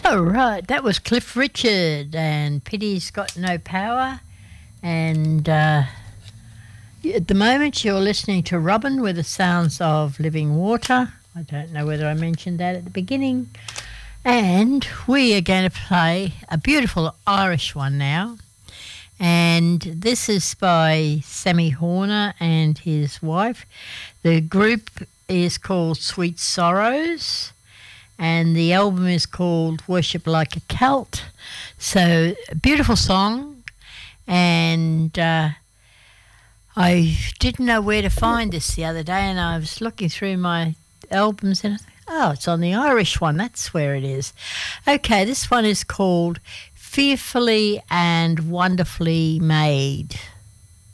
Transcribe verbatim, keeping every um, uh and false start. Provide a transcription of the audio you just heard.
Oh, right. That was Cliff Richard and Pity's Got No Power. And uh, at the moment, you're listening to Robin with the sounds of Living Water. I don't know whether I mentioned that at the beginning. And we are going to play a beautiful Irish one now. And this is by Sammy Horner and his wife. The group is called Sweet Sorrows, and the album is called Worship Like a Celt. So, a beautiful song, and uh, I didn't know where to find this the other day, and I was looking through my albums, and I thought, oh, it's on the Irish one, that's where it is. Okay, this one is called Fearfully and Wonderfully Made.